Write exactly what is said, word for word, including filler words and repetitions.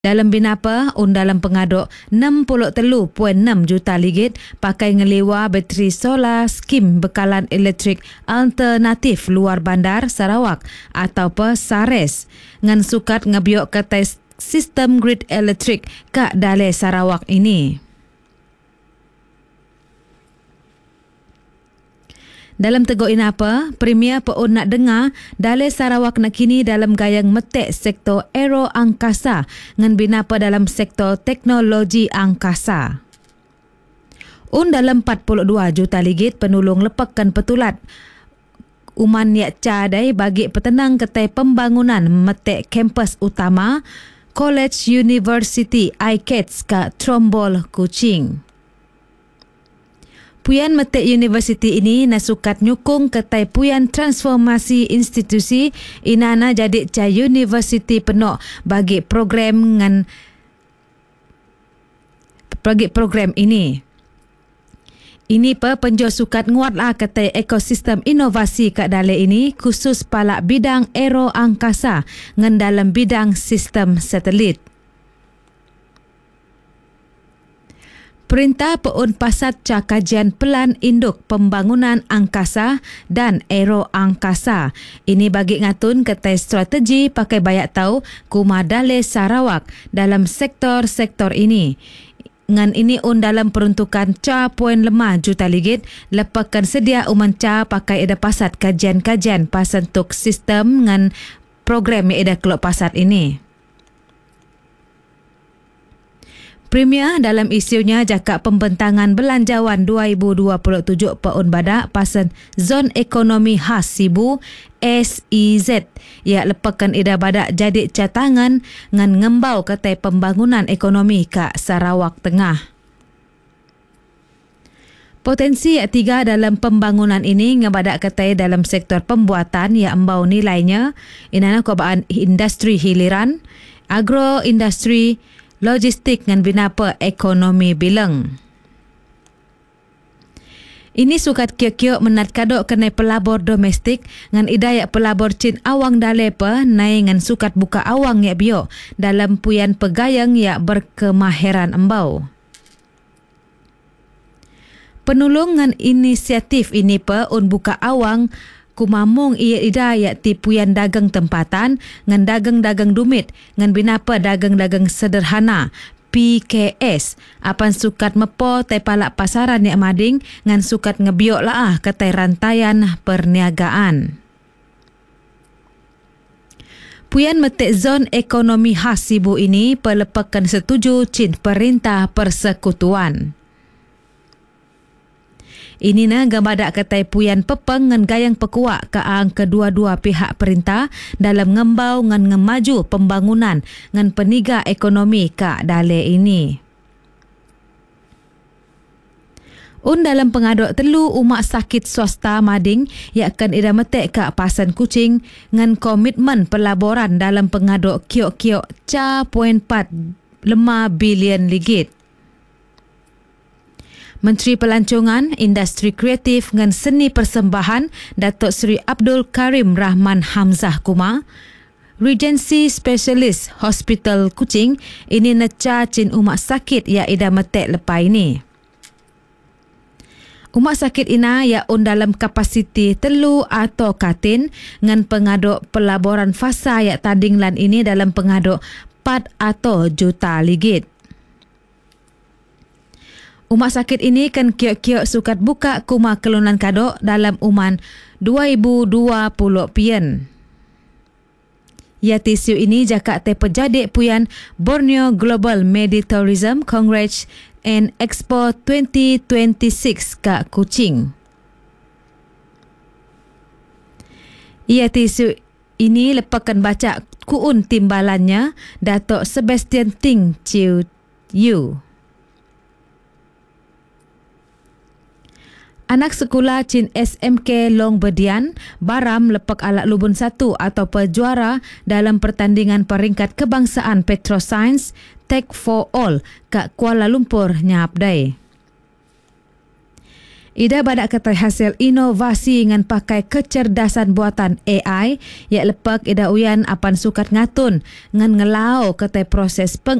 Dalam binapa, un dalam pengaduk enam puluh tiga perpuluhan enam juta ringgit pakai ngelewa bateri solar skim bekalan elektrik alternatif luar bandar Sarawak atau pe SARES ngan sukat ngebiok ke tes sistem grid elektrik kat Dalai Sarawak ini. Dalam teguk inapa, Premier peun nak dengar Dalai Sarawak nak kini dalam gayang metek sektor aero angkasa ngan binapa dalam sektor teknologi angkasa. Un dalam empat puluh dua juta ringgit penulung lepakkan petulat uman yak cadai bagi petenang ketai pembangunan metek kampus utama College University I C A T S ke Trombol, Kuching. Puyan metek universiti ini nasukat nyukung ketai puyan transformasi institusi inana jadi ca universiti penuh bagi program ngan bagi program ini. Ini pe penjo sukat nguatlah ketai ekosistem inovasi kat Dalai ini khusus palak bidang aero angkasa ngan dalam bidang sistem satelit. Perintah peun pasat ca kajian pelan induk pembangunan angkasa dan aero angkasa. Ini bagi ngatun ketai strategi pakai bayak tahu kuma Dalai Sarawak dalam sektor-sektor ini. Ngan ini un dalam peruntukan ca poin lima juta ringgit lepaskan sedia uman ca pakai eda pasat kajian-kajian pasentuk sistem ngan program yang eda kelok pasat ini. Premier dalam isunya jakak pembentangan belanjawan dua ribu dua puluh tujuh peun badak pasan Zon Ekonomi Khas Sibu S E Z ia lepaskan ida badak jadi catangan ngan ngembau ketai pembangunan ekonomi ke Sarawak Tengah. Potensi yang tiga dalam pembangunan ini ngebadak ketai dalam sektor pembuatan yang embau nilainya inana kobaan industri hiliran, agroindustri, logistik ngan binapa ekonomi bilang. Ini sukat kiok-kiok menat kadok kenai pelabur domestik ngan idayak pelabur cin awang Dalai pe naik ngan sukat buka awang yak biok dalam puyan pegayang yak berkemahiran embau. Penulung ngan inisiatif ini pe un buka awang kumamung ia ida yak tipuyan dagang tempatan ngan dagang-dagang dumit ngan binapa dagang-dagang sederhana P K S apan sukat mepo tai palak pasaran yak mading ngan sukat ngebiok laah ketai rantaian perniagaan. Puyan metek Zon Ekonomi Khas Sibu ini pelepakan setuju cin Perintah Persekutuan. Ini na gambadak ketai puyan pepeng ngan gayang pekuak ke ang kedua-dua pihak perintah dalam ngembau ngan ngemaju pembangunan ngan peniga ekonomi ke Dalai ini. Un dalam pengaduk telu umak sakit swasta mading yang akan ida metek ke Pasan Kuching ngan komitmen pelaburan dalam pengaduk kiok-kiok ca poin empat lima bilion ringgit. Menteri Pelancongan, Industri Kreatif ngan Seni Persembahan Datuk Seri Abdul Karim Rahman Hamzah Kumar, Regency Specialist Hospital Kuching ini neca cin umak sakit yang ida metek lepas ini. Umak sakit ina ya un dalam kapasiti telu atau katin ngan pengaduk pelaburan fasa yang tadinglan ini dalam pengaduk empat atau juta ringgit. Umak sakit ini kan kiok-kiok sukat buka kuma kelunan kadok dalam uman dua ribu dua puluh pian. Ya tisu ini jakak te pejadik puyan Borneo Global Meditourism Congress and Expo twenty twenty-six ke Kuching. Ya tisu ini lepaskan baca kuun timbalannya Datuk Sebastian Ting Chiu Yu. Anak sekolah cin S M K Long Bedian baram lepak alat lubun satu atau pejuara dalam pertandingan peringkat kebangsaan Petroscience Tech for All kat Kuala Lumpur nyapdai. Ida badak kata hasil inovasi dengan pakai kecerdasan buatan A I, ia lepak ida uyan apan sukat ngatun ngan ngelau kata proses peng